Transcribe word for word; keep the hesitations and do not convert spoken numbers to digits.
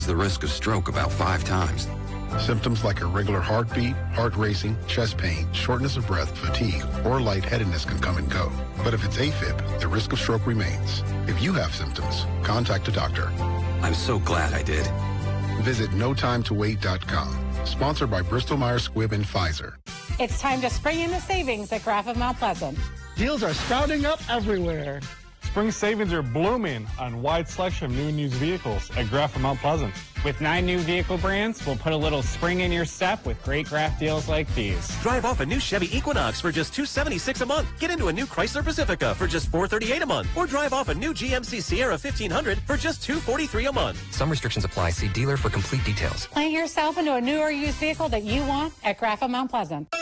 the risk of stroke about five times. Symptoms like irregular heartbeat, heart racing, chest pain, shortness of breath, fatigue, or lightheadedness can come and go. But if it's AFib, the risk of stroke remains. If you have symptoms, contact a doctor. I'm so glad I did. Visit no time to wait dot com. Sponsored by Bristol Myers Squibb and Pfizer. It's time to spring into savings at Graf of Mount Pleasant. Deals are sprouting up everywhere. Spring savings are blooming on wide selection of new and used vehicles at Graf of Mount Pleasant. With nine new vehicle brands, we'll put a little spring in your step with great Graf deals like these. Drive off a new Chevy Equinox for just two hundred seventy-six dollars a month. Get into a new Chrysler Pacifica for just four hundred thirty-eight dollars a month. Or drive off a new G M C Sierra fifteen hundred for just two hundred forty-three dollars a month. Some restrictions apply. See dealer for complete details. Plan yourself into a new or used vehicle that you want at Graf of Mount Pleasant.